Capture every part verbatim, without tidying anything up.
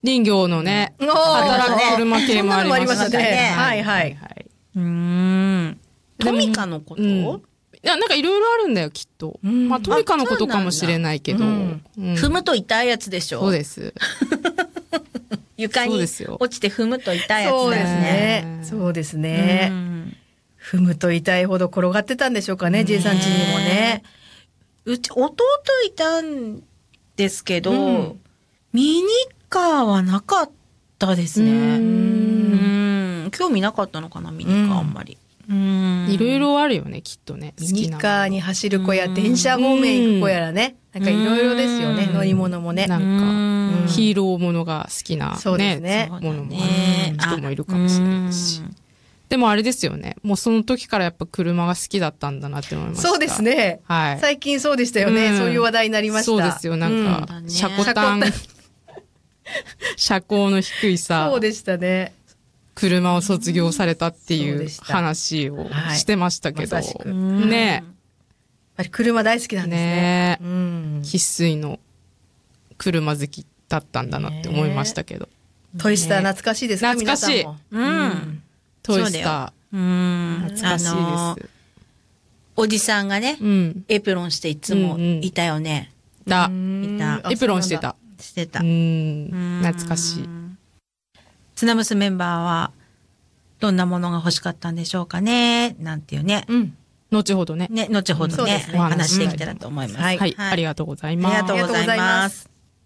林業のね、 うん、 働く車系もありましたね。 ねはいはい。はい、うーん。トミカのこと、うん、いや、なんかいろいろあるんだよ、きっと。うん、まあ、トミカのことかもしれないけど。うんうん、踏むと痛いやつでしょ。 そうです。 床に落ちて踏むと痛いやつですね。 そうですね。うん、踏むと痛いほど転がってたんでしょうかね、J さん家にもね。 うち、弟いたんですけど、うん、ミニカーはなかったですね。うんうん興味なかったのかな、ミニカーあんまり。 いろいろあるよね、きっとね。 ミニカーに走る子や電車方面行く子やらね。なんかいろいろですよね、乗り物もね。 なんか、ヒーローものが好きな、ね、 そうですね。 ものも人もいるかもしれないし。でもあれですよね。もうその時からやっぱ車が好きだったんだなって思いました。 そうですね。はい。最近そうでしたよね。うん、そういう話題になりました。 そうですよ。なんか、うん、車庫端、車高の低いさ。 そうでしたね。 車を卒業されたっていう話をしてましたけど。はい、ねえ。やっぱり車大好きなんですね。 ねえ。生粋の車好きだったんだなって思いましたけど。 トイスター懐かしいですか、 懐かしい。 うん。 トイスター。うん。懐かしいです、あのー。 おじさんがね、うん、エプロンしていつもいたよね。 だ、 うん、いた。 エプロンしてた。 してた。 うん。懐かしい。 砂娘メンバーはどんなものが欲しかったんでしょうかね。なんていうね。 うん。後ほどね。 ね、後ほどね、うん、お話できたらと思います。 はい。はい。ありがとうございます。 ありがとうございます。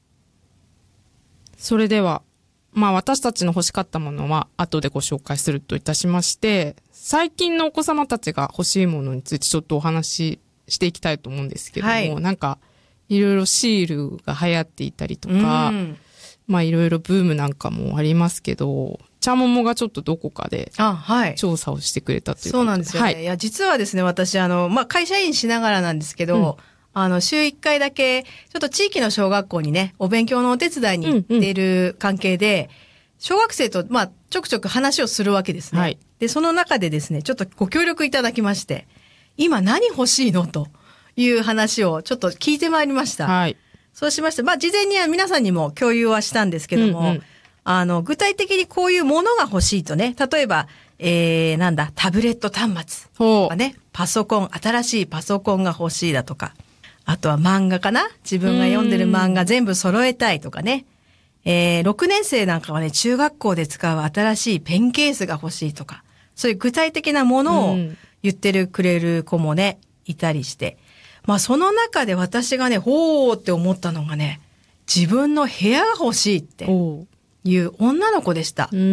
それでは、まあ私たちの欲しかったものは後でご紹介するといたしまして、最近のお子様たちが欲しいものについてちょっとお話ししていきたいと思うんですけども、はい、なんかいろいろシールが流行っていたりとか、うん、まあいろいろブームなんかもありますけど、チャモモがちょっとどこかで調査をしてくれたということで、 そうなんですよね。はい、いや実はですね、私あの、まあ会社員しながらなんですけど、うんあの、週いっかいだけ、ちょっと地域の小学校にね、お勉強のお手伝いに行っている関係で、うんうん、小学生と、まあ、ちょくちょく話をするわけですね。はい。で、その中でですね、ちょっとご協力いただきまして、今何欲しいのという話をちょっと聞いてまいりました。はい。そうしまして、まあ、事前には皆さんにも共有はしたんですけども、うんうん、あの、具体的にこういうものが欲しいとね、例えば、えー、なんだ、タブレット端末とかね、パソコン、新しいパソコンが欲しいだとか、あとは漫画かな？自分が読んでる漫画全部揃えたいとかね。えー、ろくねん生なんかはね、中学校で使う新しいペンケースが欲しいとか、そういう具体的なものを言ってるくれる子もね、いたりして。まあその中で私がね、ほーって思ったのがね、自分の部屋が欲しいっていう女の子でした。うん、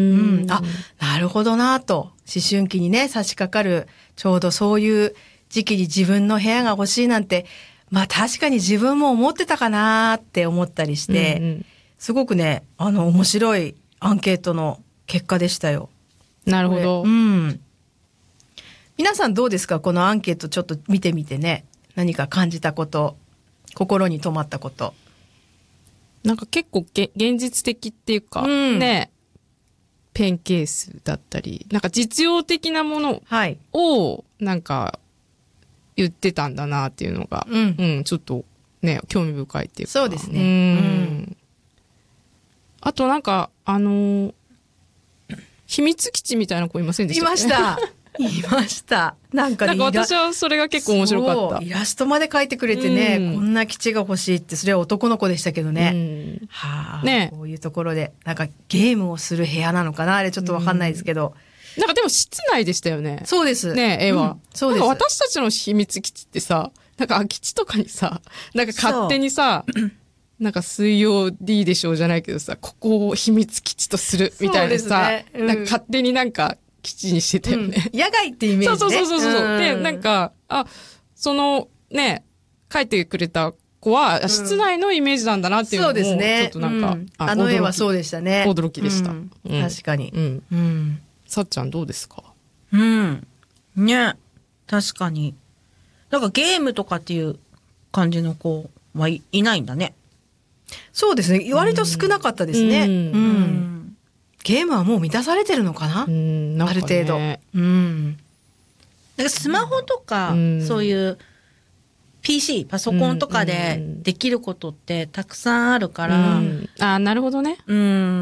あ、なるほどなと。思春期にね、差し掛かる、ちょうどそういう時期に自分の部屋が欲しいなんて、まあ確かに自分も思ってたかなって思ったりして、うんうん、すごくね、あの面白いアンケートの結果でしたよ。 なるほど。 うん。皆さんどうですか？このアンケートちょっと見てみてね、何か感じたこと、心に留まったこと。 なんか結構げ現実的っていうか、うん、ね、ペンケースだったり、なんか実用的なものを、なんか、言ってたんだなっていうのが、うん、うん、ちょっとね、興味深いっていうか。 そうですね。 うん。あとなんか、あのー、秘密基地みたいな子いませんでしたっけ？ いました。いました。なんか、ね、 なんか私はそれが結構面白かった。 イラストまで描いてくれてね、うん、こんな基地が欲しいって、それは男の子でしたけどね。うん、はあ、ね、こういうところで、なんかゲームをする部屋なのかな、あれちょっとわかんないですけど。 うん、なんかでも室内でしたよね。 そうです。 ね、絵は。うん、 そうです。 私たちの秘密基地ってさ、なんか空き地とかにさ、なんか勝手にさ、なんか水曜 D でしょうじゃないけどさ、ここを秘密基地とするみたいなさ、ね、うん、なんか勝手になんか基地にしてたよね。 うん、野外ってイメージね。 そうそうそうそう。うん、で、なんか、あ、そのね、書いてくれた子は、うん、室内のイメージなんだなっていうのも、そうですね、ちょっとなんか、うん、 あ, あの絵はそうでしたね。 驚きでした。うんうん、確かに。うんうん、さっちゃんどうですか？ うん。ね。確かに。なんかゲームとかっていう感じの子はい、いないんだね。 そうですね。割と少なかったですね。うん。うん、ゲームはもう満たされてるのかな？うん、なんかね、ある程度。うん。 なんかスマホとか、うん、そういうピーシー、パソコンとかでできることってたくさんあるから。 うん、あ、なるほどね。 うん